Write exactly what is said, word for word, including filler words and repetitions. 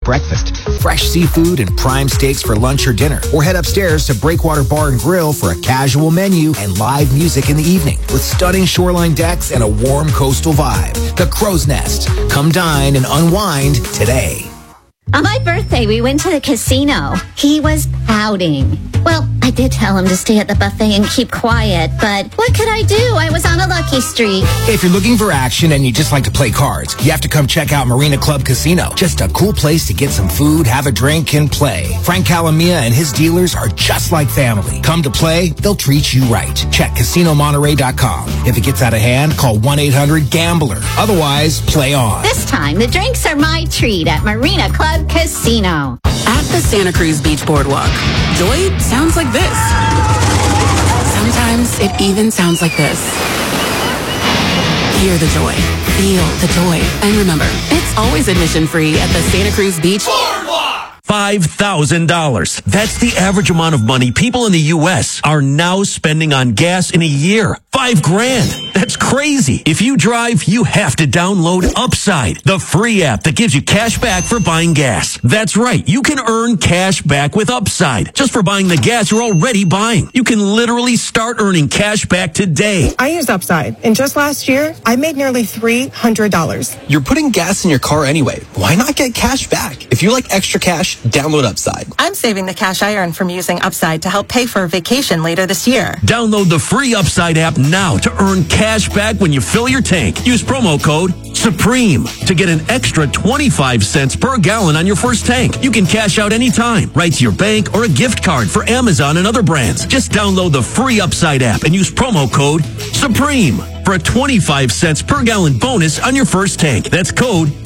breakfast, fresh seafood and prime steaks for lunch or dinner, or head upstairs to Breakwater Bar and Grill for a casual menu and live music in the evening with stunning shoreline decks and a warm coastal vibe. The Crow's Nest. Come dine and unwind today. On my birthday, we went to the casino. He was pouting. Well, I did tell him to stay at the buffet and keep quiet, but what could I do? I was on a lucky streak. If you're looking for action and you just like to play cards, you have to come check out Marina Club Casino. Just a cool place to get some food, have a drink, and play. Frank Calamia and his dealers are just like family. Come to play, they'll treat you right. Check casino monterey dot com. If it gets out of hand, call one eight hundred gambler. Otherwise, play on. This time, the drinks are my treat at Marina Club Casino. At the Santa Cruz Beach Boardwalk, joy sounds like this. Sometimes it even sounds like this. Hear the joy. Feel the joy. And remember, it's always admission free at the Santa Cruz Beach Boardwalk. five thousand dollars. That's the average amount of money people in the U S are now spending on gas in a year. Five grand. That's crazy. If you drive, you have to download Upside, the free app that gives you cash back for buying gas. That's right. You can earn cash back with Upside just for buying the gas you're already buying. You can literally start earning cash back today. I use Upside, and just last year, I made nearly three hundred dollars. You're putting gas in your car anyway. Why not get cash back? If you like extra cash, download Upside. I'm saving the cash I earn from using Upside to help pay for a vacation later this year. Download the free Upside app now to earn cash back when you fill your tank. Use promo code SUPREME to get an extra twenty-five cents per gallon on your first tank. You can cash out anytime, right to your bank or a gift card for Amazon and other brands. Just download the free Upside app and use promo code SUPREME for a twenty-five cents per gallon bonus on your first tank. That's code